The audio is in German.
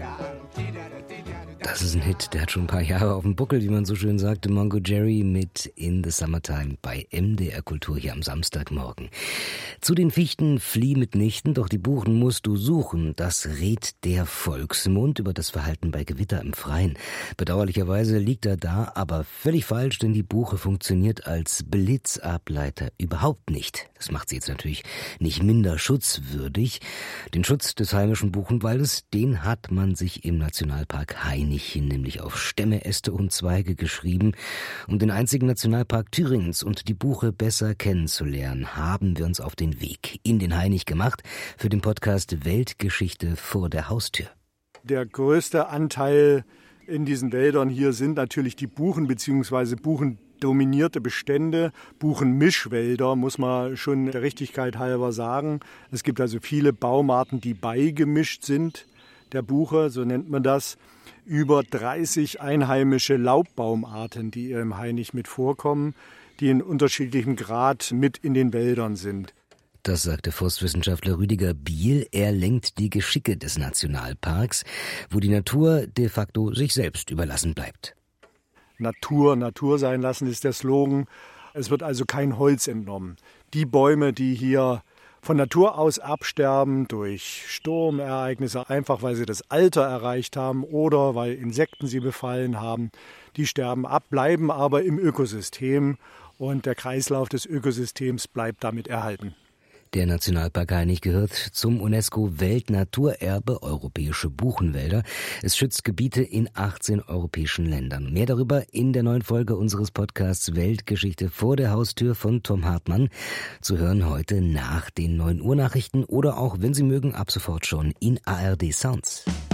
Das ist ein Hit, der hat schon ein paar Jahre auf dem Buckel, wie man so schön sagte. Mungo Jerry mit In the Summertime bei MDR Kultur hier am Samstagmorgen. Zu den Fichten flieh mitnichten, doch die Buchen musst du suchen. Das rät der Volksmund über das Verhalten bei Gewitter im Freien. Bedauerlicherweise liegt er da, aber völlig falsch, denn die Buche funktioniert als Blitzableiter überhaupt nicht. Das macht sie jetzt natürlich nicht minder schutzwürdig. Den Schutz des heimischen Buchenwaldes, den hat man sich im Nationalpark Hainichen nämlich auf Stämme, Äste und Zweige geschrieben. Um den einzigen Nationalpark Thüringens und die Buche besser kennenzulernen, haben wir uns auf den Weg in den Hainich gemacht für den Podcast Weltgeschichte vor der Haustür. Der größte Anteil in diesen Wäldern hier sind natürlich die Buchen bzw. buchendominierte Bestände, Buchenmischwälder, muss man schon der Richtigkeit halber sagen. Es gibt also viele Baumarten, die beigemischt sind der Buche, so nennt man das. Über 30 einheimische Laubbaumarten, die im Hainich mit vorkommen, die in unterschiedlichem Grad mit in den Wäldern sind. Das sagte Forstwissenschaftler Rüdiger Biel. Er lenkt die Geschicke des Nationalparks, wo die Natur de facto sich selbst überlassen bleibt. Natur sein lassen ist der Slogan. Es wird also kein Holz entnommen. Die Bäume, die hier von Natur aus absterben durch Sturmereignisse, einfach weil sie das Alter erreicht haben oder weil Insekten sie befallen haben, die sterben ab, bleiben aber im Ökosystem und der Kreislauf des Ökosystems bleibt damit erhalten. Der Nationalpark Hainich gehört zum UNESCO-Weltnaturerbe Europäische Buchenwälder. Es schützt Gebiete in 18 europäischen Ländern. Mehr darüber in der neuen Folge unseres Podcasts Weltgeschichte vor der Haustür von Tom Hartmann. Zu hören heute nach den 9 Uhr Nachrichten oder auch, wenn Sie mögen, ab sofort schon in ARD Sounds.